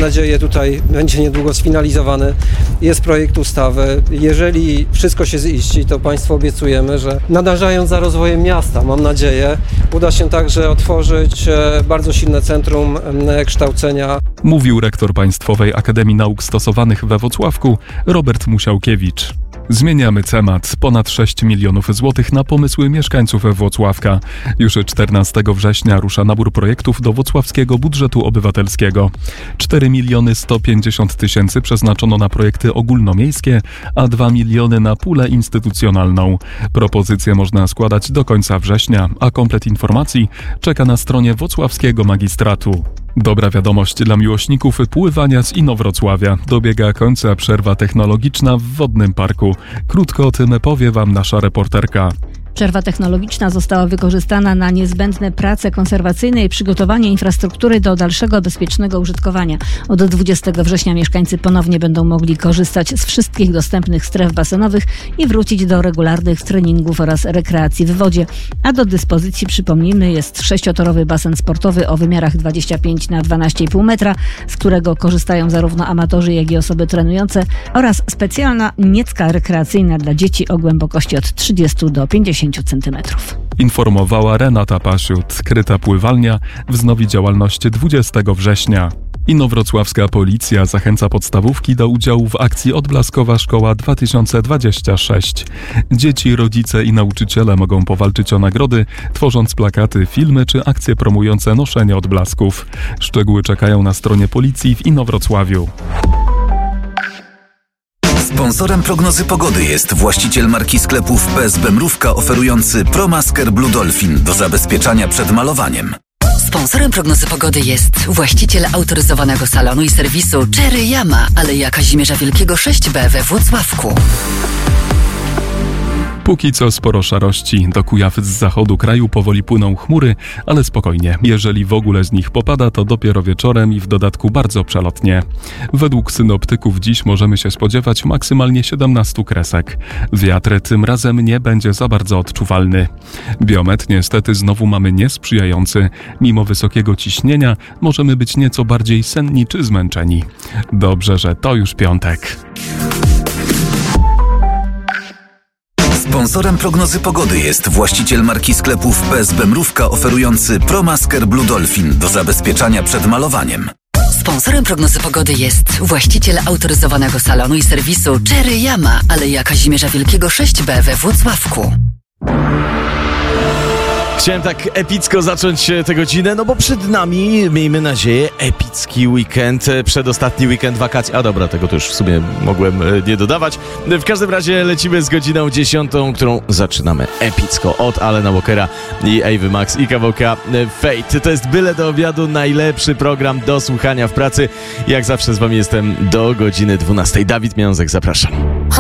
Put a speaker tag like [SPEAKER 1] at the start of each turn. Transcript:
[SPEAKER 1] nadzieję tutaj będzie niedługo sfinalizowany. Jest projekt ustawy. Jeżeli wszystko się ziści, to Państwu obiecujemy, że nadążając za rozwojem miasta, mam nadzieję, uda się także otworzyć bardzo silne centrum kształcenia.
[SPEAKER 2] Mówił rektor Państwowej Akademii Nauk Stosowanych we Włocławku Robert Musiałkiewicz. Zmieniamy temat. Ponad 6 milionów złotych na pomysły mieszkańców Włocławka. Już 14 września rusza nabór projektów do włocławskiego budżetu obywatelskiego. 4 150 000 przeznaczono na projekty ogólnomiejskie, a 2 miliony na pulę instytucjonalną. Propozycje można składać do końca września, a komplet informacji czeka na stronie włocławskiego magistratu. Dobra wiadomość dla miłośników pływania z Inowrocławia. Dobiega końca przerwa technologiczna w wodnym parku. Krótko o tym powie Wam nasza reporterka.
[SPEAKER 3] Przerwa technologiczna została wykorzystana na niezbędne prace konserwacyjne i przygotowanie infrastruktury do dalszego bezpiecznego użytkowania. Od 20 września mieszkańcy ponownie będą mogli korzystać z wszystkich dostępnych stref basenowych i wrócić do regularnych treningów oraz rekreacji w wodzie. A do dyspozycji, przypomnijmy, jest 6-torowy basen sportowy o wymiarach 25 na 12,5 metra, z którego korzystają zarówno amatorzy, jak i osoby trenujące, oraz specjalna niecka rekreacyjna dla dzieci o głębokości od 30 do 50 cm.
[SPEAKER 2] Informowała Renata Pasiut. Kryta pływalnia wznowi działalność 20 września. Inowrocławska policja zachęca podstawówki do udziału w akcji Odblaskowa Szkoła 2026. Dzieci, rodzice i nauczyciele mogą powalczyć o nagrody, tworząc plakaty, filmy czy akcje promujące noszenie odblasków. Szczegóły czekają na stronie policji w Inowrocławiu.
[SPEAKER 4] Sponsorem prognozy pogody jest właściciel marki sklepów PSB Mrówka oferujący ProMasker Blue Dolphin do zabezpieczania przed malowaniem.
[SPEAKER 5] Sponsorem prognozy pogody jest właściciel autoryzowanego salonu i serwisu Cherry Yama, Aleja Kazimierza Wielkiego 6B we Włocławku.
[SPEAKER 2] Póki co sporo szarości. Do Kujaw z zachodu kraju powoli płyną chmury, ale spokojnie. Jeżeli w ogóle z nich popada, to dopiero wieczorem i w dodatku bardzo przelotnie. Według synoptyków dziś możemy się spodziewać maksymalnie 17 kresek. Wiatr tym razem nie będzie za bardzo odczuwalny. Biometr niestety znowu mamy niesprzyjający. Mimo wysokiego ciśnienia możemy być nieco bardziej senni czy zmęczeni. Dobrze, że to już piątek.
[SPEAKER 4] Sponsorem prognozy pogody jest właściciel marki sklepów PSB Mrówka oferujący ProMasker Blue Dolphin do zabezpieczania przed malowaniem.
[SPEAKER 5] Sponsorem prognozy pogody jest właściciel autoryzowanego salonu i serwisu Cherry Yama, Aleja Kazimierza Wielkiego 6B we Włocławku.
[SPEAKER 6] Chciałem tak epicko zacząć tę godzinę, no bo przed nami, miejmy nadzieję, epicki weekend, przedostatni weekend wakacji. A dobra, tego to już w sumie mogłem nie dodawać. W każdym razie lecimy z godziną 10, którą zaczynamy epicko od Alana Walkera i Ewy Max i kawałka Fate. To jest byle do obiadu najlepszy program do słuchania w pracy. Jak zawsze z wami jestem do godziny 12. Dawid Miązek, zapraszam.